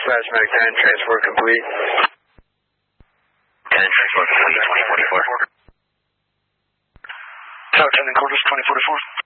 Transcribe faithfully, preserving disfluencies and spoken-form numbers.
Dispatch, Medic ten, transport complete. ten, transport complete, twenty forty-four. South ten and quarters, twenty forty-four.